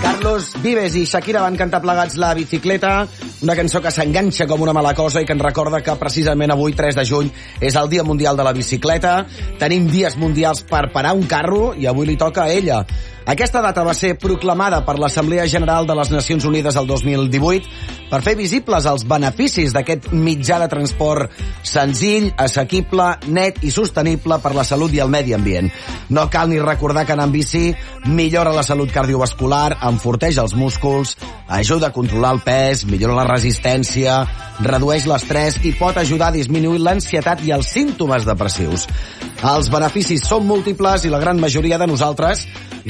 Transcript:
Carlos Vives i Shakira van cantar plegats La bicicleta, una cançó que s'enganxa com una mala cosa i que ens recorda que precisament avui, 3 de juny, és el Dia Mundial de la Bicicleta. Tenim dies mundials per parar un carro i avui li toca a ella. Aquesta data va ser proclamada per l'Assemblea General de les Nacions Unides el 2018 per fer visibles els beneficis d'aquest mitjà de transport senzill, assequible, net i sostenible per la salut i el medi ambient. No cal ni recordar que anar amb bici millora la salut cardiovascular, enforteix els músculs, ajuda a controlar el pes, millora la resistència, redueix l'estrès i pot ajudar a disminuir l'ansietat i els símptomes depressius. Els beneficis són múltiples i la gran majoria de nosaltres